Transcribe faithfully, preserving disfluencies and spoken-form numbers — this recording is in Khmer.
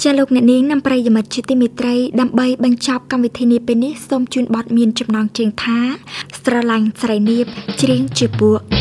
ចាលោកអ្នកនាងនាំប្រិយមិត្តជាទីមេត្រីដើម្បីបញ្ចប់កម្មវិធីនេះពេលនេះសូមជូនបទមានចំណងជើងថាស្រឡាញ់ស្រីនាបច្រៀងជាពួក